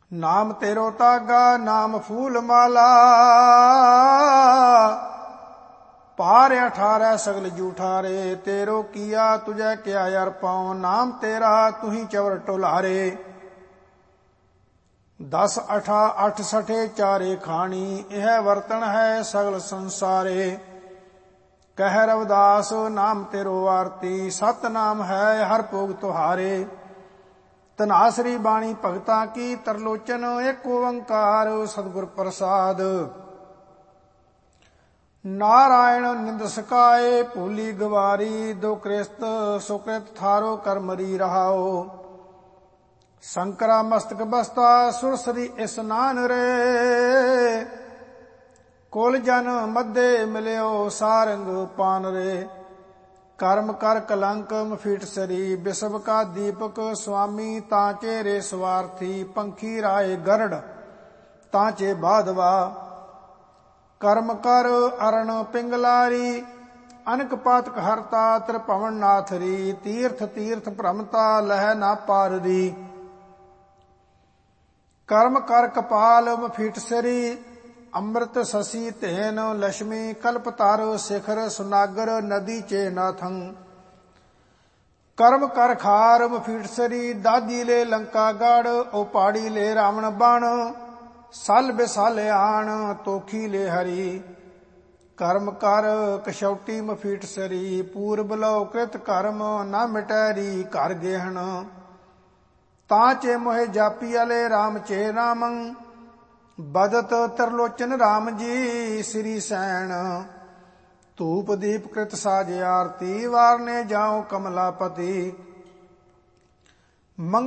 ਨਾਮ ਤੇਰੋ ਤਾਗਾ ਨਾਮ ਫੂਲ ਮਾਲਾ, ਪਾਰ 18 ਸਗਲ ਜੂਠਾਰੇ। ਤੇਰੋ ਕੀਆ ਤੁਝੈ ਕਿਆ ਅਰਪਾਉ, ਨਾਮ ਤੇਰਾ ਤੁਹੀ ਚਵਰ ਟੋਲਾਰੇ। 10 8 8 ਸਠੇ ਚਾਰੇ ਖਾਣੀ, ਇਹ ਵਰਤਨ ਹੈ ਸਗਲ ਸੰਸਾਰੇ। ਕਹਿ ਰਵਿਦਾਸ ਨਾਮ ਤੇਰੋ ਆਰਤੀ, ਸਤ ਨਾਮ ਹੈ ਹਰ ਭੋਗ ਤੁਹਾਰੇ। ਧਨਾਸਰੀ ਬਾਣੀ ਭਗਤਾਂ ਕੀ ਤਰਲੋਚਨ, ਏਕ ਓੰਕਾਰ ਸਤਿਗੁਰ ਪ੍ਰਸਾਦ। ਨਾਰਾਇਣ ਨਿੰਦ ਸਕਾਏ ਭੂਲੀ ਗਵਾਰੀ, ਦੋ ਕ੍ਰਿਸਤ ਸੁਕ੍ਰਿਤ ਥਾਰੋ ਕਰਮਰੀ ਰਹਾਓ। ਸ਼ੰਕਰਾ ਮਸਤਕ ਬਸਤਾ ਸੁਰਸਰੀ ਇਸਨਾਨ ਰੇ, ਕੁਲ ਜਨ ਮੱਧੇ ਮਿਲਿਓ ਸਾਰੰਗ ਪਾਨ ਰੇ। ਕਰਮ ਕਰ ਕਲੰਕ ਮਫੀਟ ਸਰੀ, ਬਿਸਵ ਕਾ ਦੀਪਕ ਸੁਆਮੀ ਤਾਂਚੇ ਰੇ ਸਵਾਰਥੀ। ਪੰਖੀ ਰਾਏ ਗਰੜ ਤਾਂਚੇ ਬਾਧਵਾ, ਕਰਮ ਕਰ ਅਰਣ ਪਿੰਗਲਾਰੀ। ਅਨਕ ਪਾਤਕ ਹਰਤਾ ਤ੍ਰਿਭਵਨ ਨਾਥਰੀ, ਤੀਰਥ ਤੀਰਥ ਭ੍ਰਮਤਾ ਲਹਿ ਨਾ ਪਾਰਦੀ। ਕਰਮ ਕਰ ਕਪਾਲ ਮਫੀਟ ਸਰੀ, ਅੰਮ੍ਰਿਤ ਸਸੀ ਧੇਨ ਲక్ష్ਮੀ। ਕਲਪਤਰ ਸਿਖਰ ਸੁਨਾਗਰ ਨਦੀ ਚੇ ਨਾਥੰ। ਕਰਮ ਕਰ ਖਾਰ ਮਫੀਟ ਸਰੀ, ਦਾਦੀ ਲੈ ਲੰਕਾ ਗੜ। ਓ ਪਹਾੜੀ ਲੈ ਰਾਵਣ ਬਣ, ਸਲ ਬਿਸਲ ਆਣ ਤੋਖੀ ਲੈ ਹਰੀ। ਕਰਮ ਕਰ ਕਸ਼ੌਟੀ ਮਫੀਟ ਸਰੀ, ਪੂਰਬ ਲੋ ਕ੍ਰਿਤ ਕਰਮ ਨਾ ਮਿਟੈਰੀ ਘਰ ਗੇਹਣ। ਤਾਂਚੇ ਮੋਹਿ ਜਾਪੀ ਅਲੇ ਰਾਮ ਚੇ ਰਾਮੰ, ਬਦਤ ਤਰਲੋਚਨ ਰਾਮ ਜੀ ਸ੍ਰੀ ਸੈਣ। ਧੂਪ ਦੀਪ ਕ੍ਰਿਤ ਸਾਜ ਆਰਤੀ, ਵਾਰਨੇ ਜਾਉ ਕਮਲਾਪਤੀ।